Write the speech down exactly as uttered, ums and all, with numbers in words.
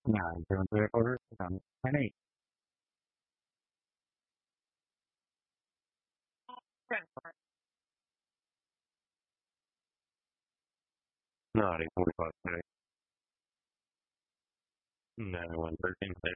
nine, seven, three, quarter, seven, ten, eight. No, eight forty-five today. No, one thirteen today.